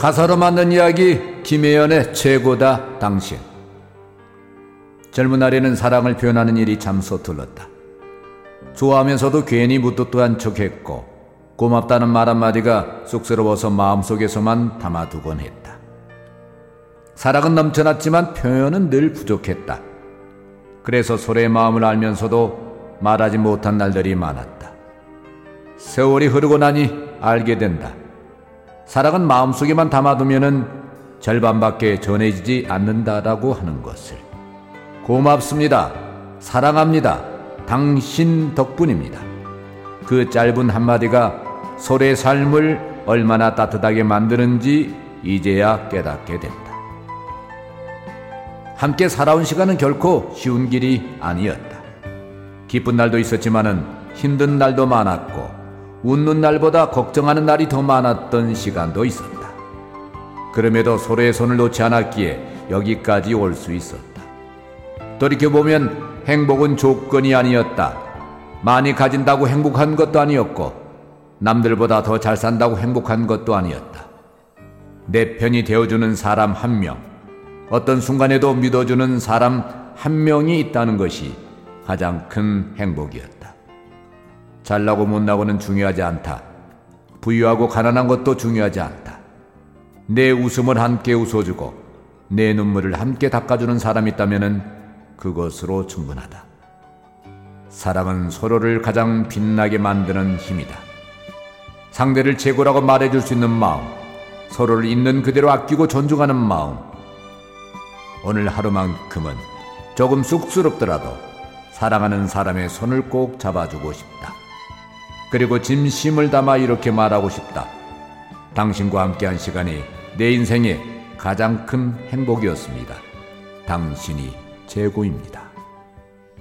가사로 만든 이야기 김혜연의 최고다 당신. 젊은 날에는 사랑을 표현하는 일이 참 서툴렀다. 좋아하면서도 괜히 무뚝뚝한 척했고 고맙다는 말 한마디가 쑥스러워서 마음속에서만 담아두곤 했다. 사랑은 넘쳐났지만 표현은 늘 부족했다. 그래서 서로의 마음을 알면서도 말하지 못한 날들이 많았다. 세월이 흐르고 나니 알게 된다. 사랑은 마음속에만 담아두면은 절반밖에 전해지지 않는다라고 하는 것을. 고맙습니다. 사랑합니다. 당신 덕분입니다. 그 짧은 한마디가 서로의 삶을 얼마나 따뜻하게 만드는지 이제야 깨닫게 된다. 함께 살아온 시간은 결코 쉬운 길이 아니었다. 기쁜 날도 있었지만은 힘든 날도 많았고 웃는 날보다 걱정하는 날이 더 많았던 시간도 있었다. 그럼에도 서로의 손을 놓지 않았기에 여기까지 올 수 있었다. 돌이켜보면 행복은 조건이 아니었다. 많이 가진다고 행복한 것도 아니었고 남들보다 더 잘 산다고 행복한 것도 아니었다. 내 편이 되어주는 사람 한 명, 어떤 순간에도 믿어주는 사람 한 명이 있다는 것이 가장 큰 행복이었다. 잘나고 못나고는 중요하지 않다. 부유하고 가난한 것도 중요하지 않다. 내 웃음을 함께 웃어주고 내 눈물을 함께 닦아주는 사람이 있다면 그것으로 충분하다. 사랑은 서로를 가장 빛나게 만드는 힘이다. 상대를 최고라고 말해줄 수 있는 마음, 서로를 있는 그대로 아끼고 존중하는 마음. 오늘 하루만큼은 조금 쑥스럽더라도 사랑하는 사람의 손을 꼭 잡아주고 싶다. 그리고 진심을 담아 이렇게 말하고 싶다. 당신과 함께한 시간이 내 인생의 가장 큰 행복이었습니다. 당신이 최고입니다.